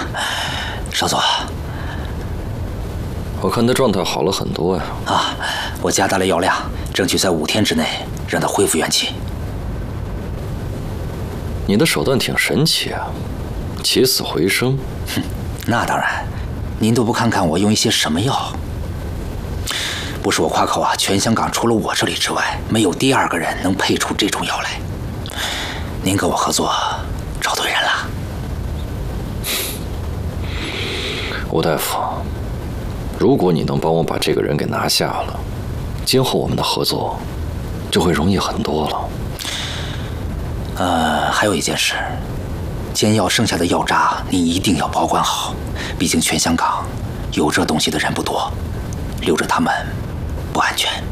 少佐， 我看他状态好了很多呀。 啊，我加大了药量，争取在5天之内让他恢复元气。 你的手段挺神奇啊，起死回生。 哼，那当然，您都不看看我用一些什么药？不是我夸口啊，全香港除了我这里之外，没有第2个人能配出这种药来。您跟我合作，找对人了。 吴大夫，如果你能帮我把这个人给拿下了，今后我们的合作就会容易很多了。 还有一件事，煎药剩下的药渣，你一定要保管好。毕竟全香港有这东西的人不多，留着他们不安全。